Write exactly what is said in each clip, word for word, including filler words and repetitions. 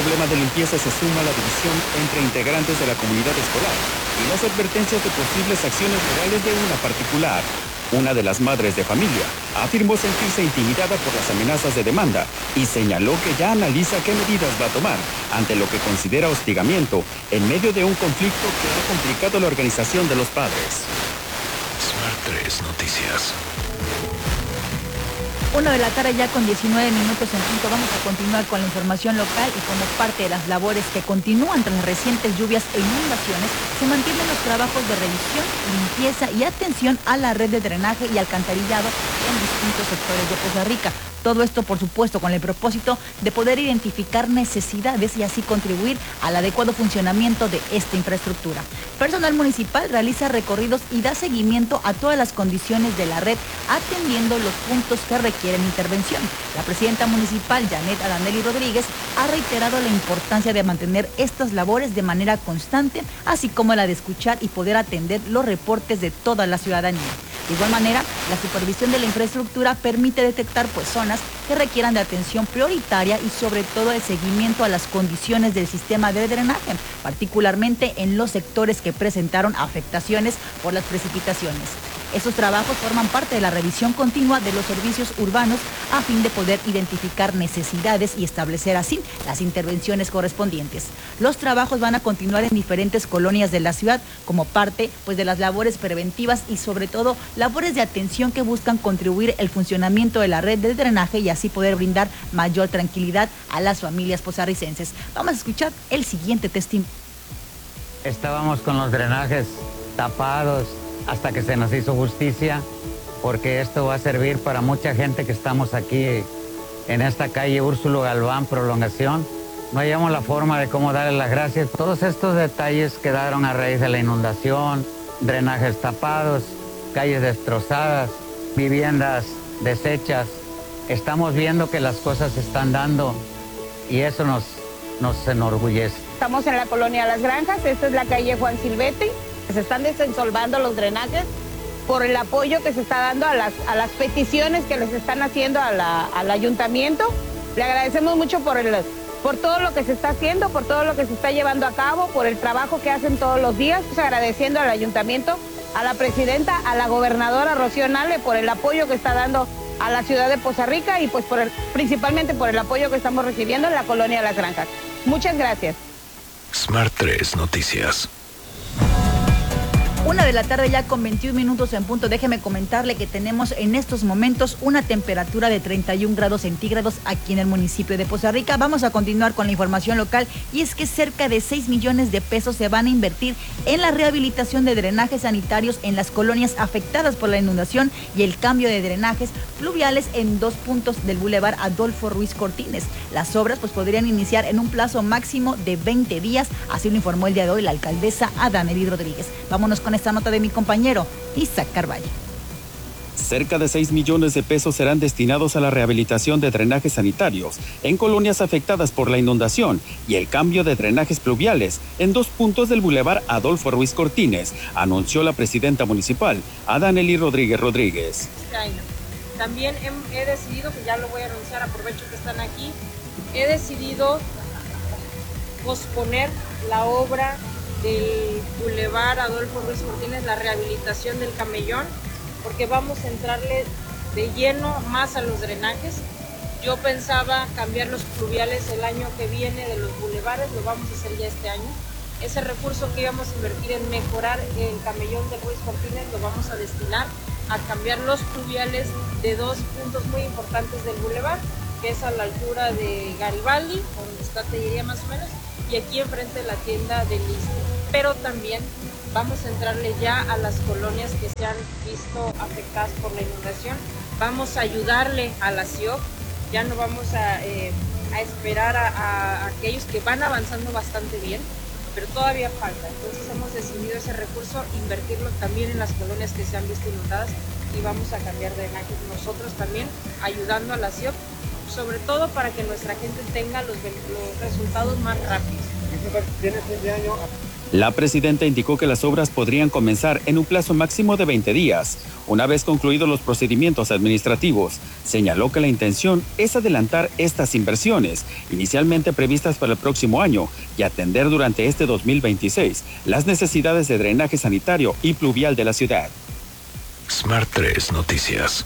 problema de limpieza se suma la división entre integrantes de la comunidad escolar y las advertencias de posibles acciones legales de una particular. Una de las madres de familia afirmó sentirse intimidada por las amenazas de demanda y señaló que ya analiza qué medidas va a tomar ante lo que considera hostigamiento en medio de un conflicto que ha complicado la organización de los padres. Smart tres Noticias. Una de la tarde ya con diecinueve minutos en punto. Vamos a continuar con la información local y como parte de las labores que continúan tras las recientes lluvias e inundaciones, se mantienen los trabajos de revisión, limpieza y atención a la red de drenaje y alcantarillado en distintos sectores de Poza Rica. Todo esto, por supuesto, con el propósito de poder identificar necesidades y así contribuir al adecuado funcionamiento de esta infraestructura. Personal municipal realiza recorridos y da seguimiento a todas las condiciones de la red, atendiendo los puntos que requieren intervención. La presidenta municipal, Janet Adanelli Rodríguez, ha reiterado la importancia de mantener estas labores de manera constante, así como la de escuchar y poder atender los reportes de toda la ciudadanía. De igual manera, la supervisión de la infraestructura permite detectar pues, zonas que requieran de atención prioritaria y sobre todo el seguimiento a las condiciones del sistema de drenaje, particularmente en los sectores que presentaron afectaciones por las precipitaciones. Estos trabajos forman parte de la revisión continua de los servicios urbanos a fin de poder identificar necesidades y establecer así las intervenciones correspondientes. Los trabajos van a continuar en diferentes colonias de la ciudad como parte pues, de las labores preventivas y sobre todo labores de atención que buscan contribuir el funcionamiento de la red de drenaje y así poder brindar mayor tranquilidad a las familias posarricenses. Vamos a escuchar el siguiente testimonio. Estábamos con los drenajes tapados hasta que se nos hizo justicia, porque esto va a servir para mucha gente que estamos aquí en esta calle Úrsulo Galván, prolongación. No hallamos la forma de cómo darle las gracias. Todos estos detalles quedaron a raíz de la inundación, drenajes tapados, calles destrozadas, viviendas deshechas. Estamos viendo que las cosas se están dando y eso nos, nos enorgullece. Estamos en la colonia Las Granjas, esta es la calle Juan Silvetti. Se están desensolvando los drenajes por el apoyo que se está dando a las, a las peticiones que les están haciendo a la, al ayuntamiento. Le agradecemos mucho por, el, por todo lo que se está haciendo, por todo lo que se está llevando a cabo, por el trabajo que hacen todos los días, pues agradeciendo al ayuntamiento, a la presidenta, a la gobernadora Rocío Nale por el apoyo que está dando a la ciudad de Poza Rica y pues por el, principalmente por el apoyo que estamos recibiendo en la colonia Las Granjas. Muchas gracias. Smart tres Noticias. Una de la tarde ya con veintiún minutos en punto. Déjeme comentarle que tenemos en estos momentos una temperatura de treinta y un grados centígrados aquí en el municipio de Poza Rica. Vamos a continuar con la información local y es que cerca de seis millones de pesos se van a invertir en la rehabilitación de drenajes sanitarios en las colonias afectadas por la inundación y el cambio de drenajes fluviales en dos puntos del Boulevard Adolfo Ruiz Cortines. Las obras pues podrían iniciar en un plazo máximo de veinte días, así lo informó el día de hoy la alcaldesa Adanelli Rodríguez. Vámonos con esta nota de mi compañero Isaac Carvalho. Cerca de seis millones de pesos serán destinados a la rehabilitación de drenajes sanitarios en colonias afectadas por la inundación y el cambio de drenajes pluviales en dos puntos del Boulevard Adolfo Ruiz Cortines, anunció la presidenta municipal, Adanelli Rodríguez Rodríguez. También he, he decidido, que ya lo voy a anunciar, aprovecho que están aquí, he decidido posponer la obra del Boulevard Adolfo Ruiz Cortines, la rehabilitación del camellón, porque vamos a entrarle de lleno más a los drenajes. Yo pensaba cambiar los pluviales el año que viene de los bulevares, lo vamos a hacer ya este año. Ese recurso que íbamos a invertir en mejorar el camellón de Ruiz Cortines lo vamos a destinar a cambiar los pluviales de dos puntos muy importantes del bulevar, que es a la altura de Garibaldi, donde está Tellería más o menos, y aquí enfrente de la tienda de Listo. Pero también vamos a entrarle ya a las colonias que se han visto afectadas por la inundación. Vamos a ayudarle a la C I O P, ya no vamos a, eh, a esperar a, a aquellos que van avanzando bastante bien, pero todavía falta. Entonces hemos decidido ese recurso, invertirlo también en las colonias que se han visto inundadas y vamos a cambiar drenajes nosotros también, ayudando a la C I O P, sobre todo para que nuestra gente tenga los, los resultados más rápidos. ¿Tiene fin de año La presidenta indicó que las obras podrían comenzar en un plazo máximo de veinte días, una vez concluidos los procedimientos administrativos. Señaló que la intención es adelantar estas inversiones, inicialmente previstas para el próximo año, y atender durante este dos mil veintiséis las necesidades de drenaje sanitario y pluvial de la ciudad. Smart tres Noticias.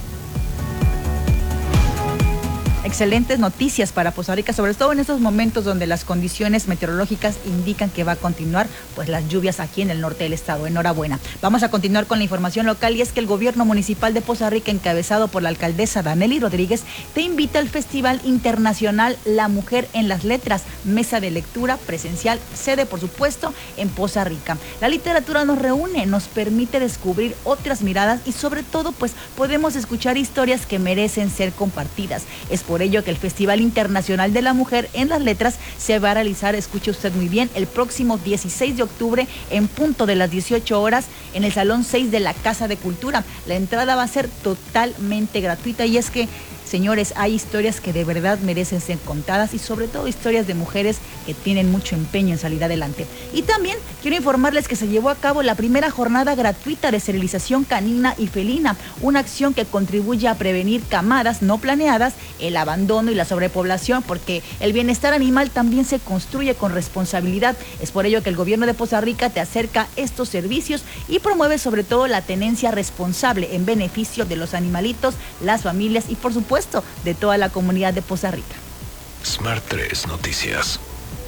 Excelentes noticias para Poza Rica, sobre todo en estos momentos donde las condiciones meteorológicas indican que va a continuar pues las lluvias aquí en el norte del estado. Enhorabuena. Vamos a continuar con la información local, y es que el gobierno municipal de Poza Rica, encabezado por la alcaldesa Danely Rodríguez, te invita al Festival Internacional La Mujer en las Letras, mesa de lectura presencial, sede por supuesto en Poza Rica. La literatura nos reúne, nos permite descubrir otras miradas y sobre todo pues podemos escuchar historias que merecen ser compartidas. Es por ello que el Festival Internacional de la Mujer en las Letras se va a realizar, escuche usted muy bien, el próximo dieciséis de octubre en punto de las dieciocho horas en el Salón seis de la Casa de Cultura. La entrada va a ser totalmente gratuita, y es que, señores, hay historias que de verdad merecen ser contadas y sobre todo historias de mujeres que tienen mucho empeño en salir adelante. Y también quiero informarles que se llevó a cabo la primera jornada gratuita de esterilización canina y felina, una acción que contribuye a prevenir camadas no planeadas, el abandono y la sobrepoblación, porque el bienestar animal también se construye con responsabilidad. Es por ello que el gobierno de Poza Rica te acerca estos servicios y promueve sobre todo la tenencia responsable en beneficio de los animalitos, las familias y por supuesto de toda la comunidad de Poza Rica. Smart tres Noticias.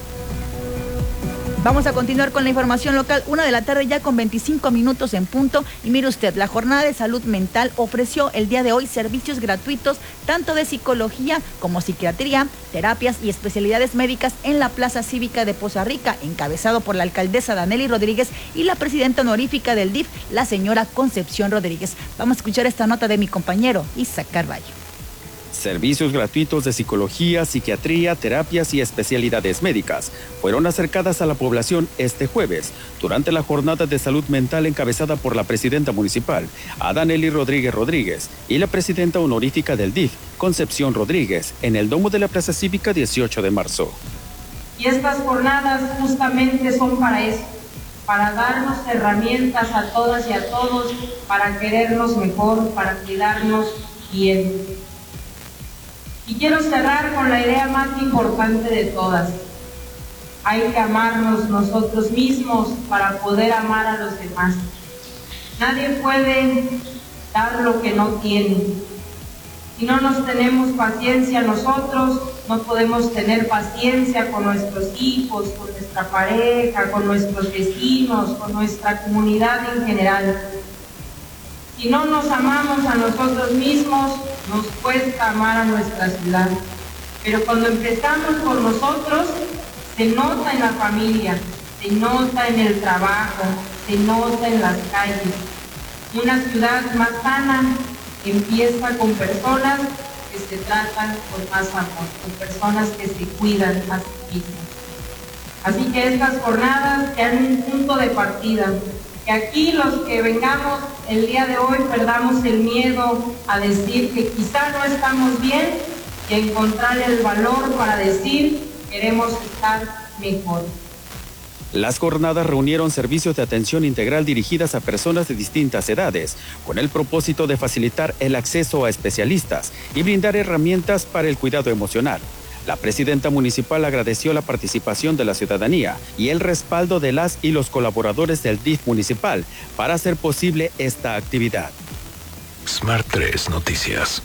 Vamos a continuar con la información local, una de la tarde ya con veinticinco minutos en punto. Y mire usted, la Jornada de Salud Mental ofreció el día de hoy servicios gratuitos tanto de psicología como psiquiatría, terapias y especialidades médicas en la Plaza Cívica de Poza Rica, encabezado por la alcaldesa Danely Rodríguez y la presidenta honorífica del D I F, la señora Concepción Rodríguez. Vamos a escuchar esta nota de mi compañero Isaac Carballo. Servicios gratuitos de psicología, psiquiatría, terapias y especialidades médicas fueron acercadas a la población este jueves durante la jornada de salud mental encabezada por la presidenta municipal, Danely Rodríguez Rodríguez, y la presidenta honorífica del D I F, Concepción Rodríguez, en el domo de la Plaza Cívica dieciocho de marzo. Y estas jornadas justamente son para eso, para darnos herramientas a todas y a todos, para querernos mejor, para cuidarnos bien. Y quiero cerrar con la idea más importante de todas. Hay que amarnos nosotros mismos para poder amar a los demás. Nadie puede dar lo que no tiene. Si no nos tenemos paciencia nosotros, no podemos tener paciencia con nuestros hijos, con nuestra pareja, con nuestros vecinos, con nuestra comunidad en general. Si no nos amamos a nosotros mismos, nos cuesta amar a nuestra ciudad. Pero cuando empezamos por nosotros, se nota en la familia, se nota en el trabajo, se nota en las calles. Una ciudad más sana empieza con personas que se tratan con más amor, con personas que se cuidan a sí mismas. Así que estas jornadas sean un punto de partida. Que aquí los que vengamos el día de hoy perdamos el miedo a decir que quizá no estamos bien y encontrar el valor para decir queremos estar mejor. Las jornadas reunieron servicios de atención integral dirigidas a personas de distintas edades, con el propósito de facilitar el acceso a especialistas y brindar herramientas para el cuidado emocional. La presidenta municipal agradeció la participación de la ciudadanía y el respaldo de las y los colaboradores del D I F municipal para hacer posible esta actividad. Smart tres Noticias.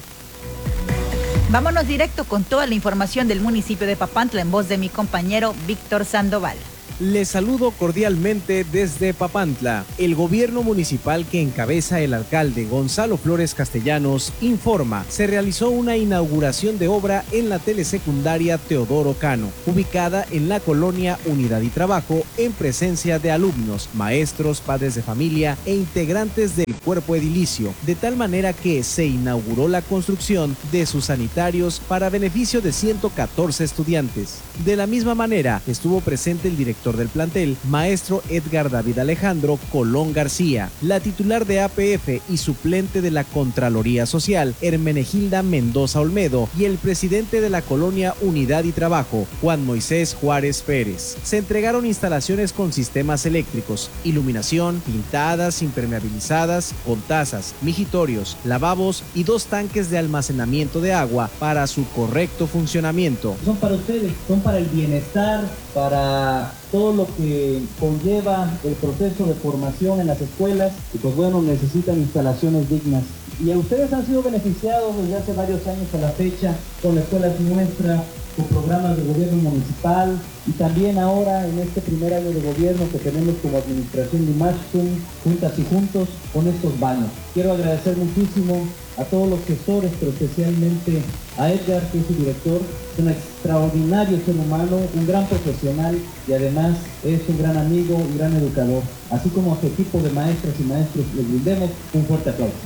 Vámonos directo con toda la información del municipio de Papantla en voz de mi compañero Víctor Sandoval. Les saludo cordialmente desde Papantla. El gobierno municipal que encabeza el alcalde Gonzalo Flores Castellanos informa, se realizó una inauguración de obra en la telesecundaria Teodoro Cano, ubicada en la colonia Unidad y Trabajo, en presencia de alumnos, maestros, padres de familia e integrantes del cuerpo edilicio, de tal manera que se inauguró la construcción de sus sanitarios para beneficio de ciento catorce estudiantes. De la misma manera, estuvo presente el director director del plantel, maestro Edgar David Alejandro Colón García, la titular de A P F y suplente de la Contraloría Social, Hermenegilda Mendoza Olmedo, y el presidente de la colonia Unidad y Trabajo, Juan Moisés Juárez Pérez. Se entregaron instalaciones con sistemas eléctricos, iluminación, pintadas, impermeabilizadas, con tazas, mijitorios, lavabos y dos tanques de almacenamiento de agua para su correcto funcionamiento. Son para ustedes, son para el bienestar, para todo lo que conlleva el proceso de formación en las escuelas, y pues bueno, necesitan instalaciones dignas. Y a ustedes han sido beneficiados desde hace varios años a la fecha con la Escuela Nuestra, con programas de gobierno municipal, y también ahora en este primer año de gobierno que tenemos como administración de Limachtum, juntas y juntos, con estos baños. Quiero agradecer muchísimo a todos los gestores, pero especialmente a Edgar, que es su director, es un extraordinario ser humano, un gran profesional y además es un gran amigo, un gran educador. Así como a su equipo de maestras y maestros, les brindemos un fuerte aplauso.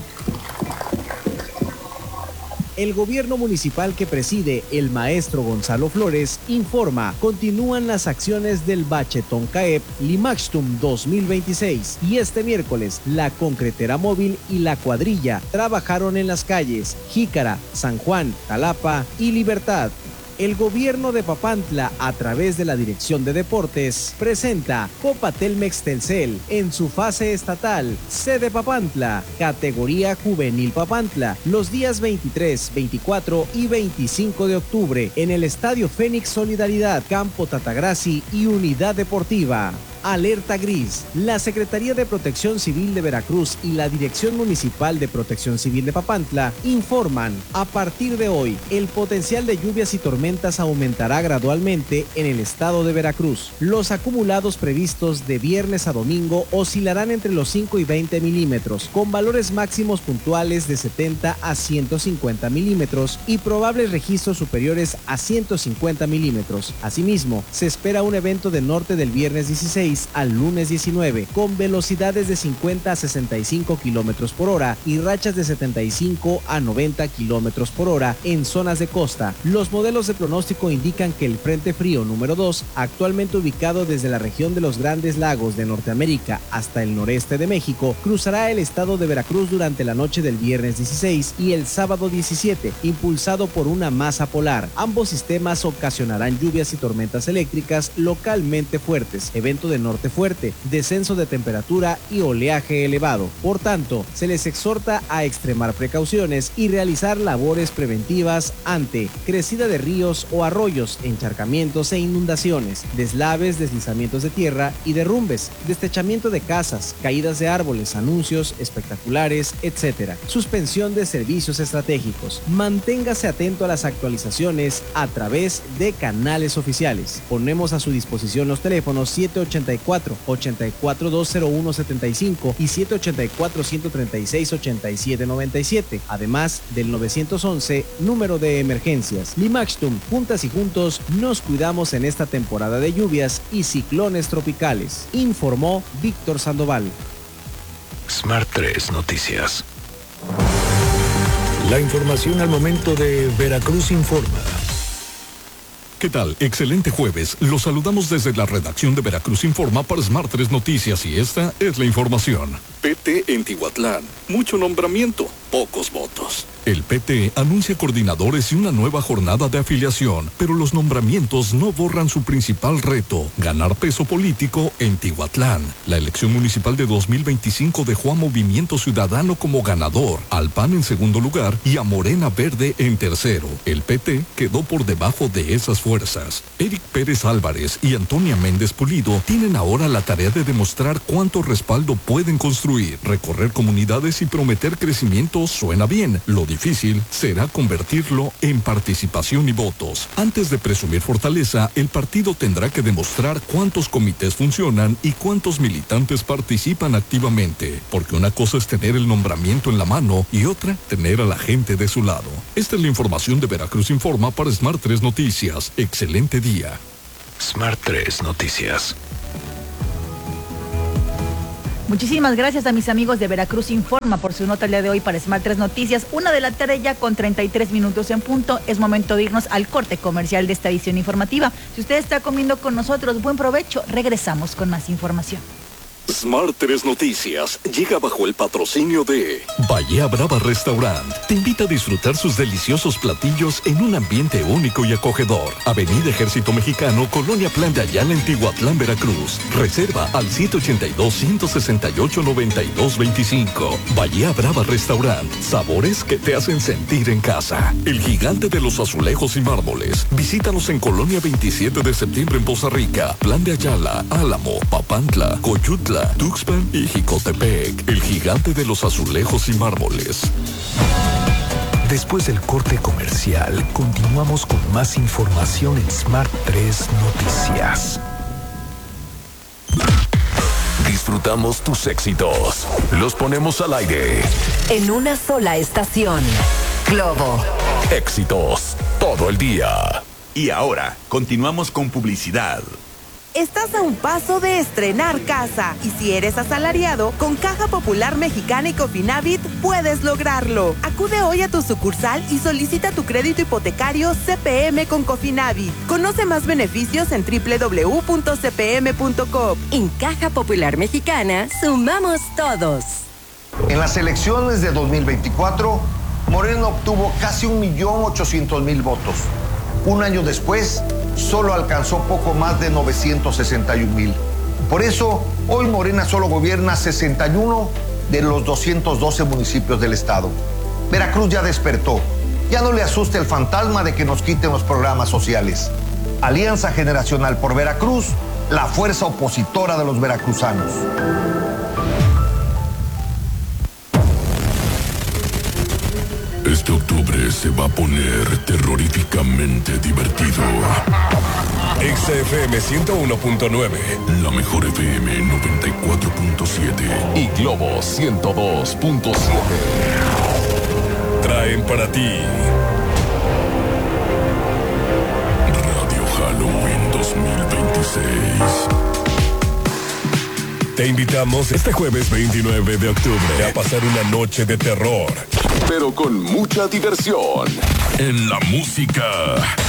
El gobierno municipal que preside el maestro Gonzalo Flores informa, continúan las acciones del Bachetón CAEP Limachtum dos mil veintiséis y este miércoles la concretera móvil y la cuadrilla trabajaron en las calles Jícara, San Juan, Jalapa y Libertad. El gobierno de Papantla, a través de la Dirección de Deportes, presenta Copa Telmex Telcel en su fase estatal, sede Papantla, categoría Juvenil Papantla, los días veintitrés, veinticuatro y veinticinco de octubre en el Estadio Fénix Solidaridad, Campo Tatagrassi y Unidad Deportiva. Alerta gris. La Secretaría de Protección Civil de Veracruz y la Dirección Municipal de Protección Civil de Papantla informan, a partir de hoy, el potencial de lluvias y tormentas aumentará gradualmente en el estado de Veracruz. Los acumulados previstos de viernes a domingo oscilarán entre los cinco y veinte milímetros, con valores máximos puntuales de setenta a ciento cincuenta milímetros y probables registros superiores a ciento cincuenta milímetros. Asimismo, se espera un evento de norte del viernes dieciséis al lunes diecinueve, con velocidades de cincuenta a sesenta y cinco kilómetros por hora y rachas de setenta y cinco a noventa kilómetros por hora en zonas de costa. Los modelos de pronóstico indican que el Frente Frío número dos, actualmente ubicado desde la región de los Grandes Lagos de Norteamérica hasta el noreste de México, cruzará el estado de Veracruz durante la noche del viernes dieciséis y el sábado diecisiete, impulsado por una masa polar. Ambos sistemas ocasionarán lluvias y tormentas eléctricas localmente fuertes, evento de norte fuerte, descenso de temperatura y oleaje elevado. Por tanto, se les exhorta a extremar precauciones y realizar labores preventivas ante crecida de ríos o arroyos, encharcamientos e inundaciones, deslaves, deslizamientos de tierra y derrumbes, destechamiento de casas, caídas de árboles, anuncios espectaculares, etcétera. Suspensión de servicios estratégicos. Manténgase atento a las actualizaciones a través de canales oficiales. Ponemos a su disposición los teléfonos siete ochenta y cuatro, ochenta y cuatro, dos cero uno setenta y cinco y siete ochenta y cuatro, ciento treinta y seis, ochenta y siete noventa y siete, además del novecientos once, número de emergencias. Limachtum, juntas y juntos, nos cuidamos en esta temporada de lluvias y ciclones tropicales, informó Víctor Sandoval. Smart tres Noticias. La información al momento de Veracruz Informa. ¿Qué tal? Excelente jueves. Los saludamos desde la redacción de Veracruz Informa para Smart tres Noticias y esta es la información. P T en Tihuatlán. Mucho nombramiento, pocos votos. El P T anuncia coordinadores y una nueva jornada de afiliación, pero los nombramientos no borran su principal reto, ganar peso político en Tihuatlán. La elección municipal de dos mil veinticinco dejó a Movimiento Ciudadano como ganador, al P A N en segundo lugar y a Morena Verde en tercero. El P T quedó por debajo de esas fuerzas. Eric Pérez Álvarez y Antonia Méndez Pulido tienen ahora la tarea de demostrar cuánto respaldo pueden construir. Recorrer comunidades y prometer crecimiento suena bien. Lo difícil será convertirlo en participación y votos. Antes de presumir fortaleza, el partido tendrá que demostrar cuántos comités funcionan y cuántos militantes participan activamente, porque una cosa es tener el nombramiento en la mano y otra, tener a la gente de su lado. Esta es la información de Veracruz Informa para Smart tres Noticias. Excelente día. Smart tres Noticias. Muchísimas gracias a mis amigos de Veracruz Informa por su nota el día de hoy para Smart tres Noticias. Una de la tarde ya con treinta y tres minutos en punto. Es momento de irnos al corte comercial de esta edición informativa. Si usted está comiendo con nosotros, buen provecho. Regresamos con más información. Smart tres Noticias llega bajo el patrocinio de Bahía Brava Restaurant. Te invita a disfrutar sus deliciosos platillos en un ambiente único y acogedor. Avenida Ejército Mexicano, Colonia Plan de Ayala, en Tihuatlán, Veracruz. Reserva al siete ochenta y dos, ciento sesenta y ocho, noventa y dos veinticinco. Bahía Brava Restaurant. Sabores que te hacen sentir en casa. El gigante de los azulejos y mármoles. Visítanos en Colonia veintisiete de septiembre en Poza Rica, Plan de Ayala, Álamo, Papantla, Coyutla, Tuxpan y Jicotepec. El gigante de los azulejos y mármoles. Después del corte comercial, continuamos con más información en Smart tres Noticias. Disfrutamos tus éxitos. Los ponemos al aire. En una sola estación. Globo. Éxitos todo el día. Y ahora, continuamos con publicidad. Estás a un paso de estrenar casa y si eres asalariado, con Caja Popular Mexicana y Cofinavit puedes lograrlo. Acude hoy a tu sucursal y solicita tu crédito hipotecario C P M con Cofinavit. Conoce más beneficios en doble u doble u doble u punto c p m punto com. En Caja Popular Mexicana, sumamos todos. En las elecciones de dos mil veinticuatro, Morena obtuvo casi un millón ochocientos mil votos. Un año después, solo alcanzó poco más de novecientos sesenta y un mil. Por eso, hoy Morena solo gobierna sesenta y uno de los doscientos doce municipios del estado. Veracruz ya despertó. Ya no le asusta el fantasma de que nos quiten los programas sociales. Alianza Generacional por Veracruz, la fuerza opositora de los veracruzanos. Este octubre se va a poner terroríficamente divertido. X F M ciento uno punto nueve, la mejor F M noventa y cuatro punto siete y Globo ciento dos punto siete. Traen para ti Radio Halloween dos mil veintiséis. Te invitamos este jueves veintinueve de octubre a pasar una noche de terror, pero con mucha diversión. En la música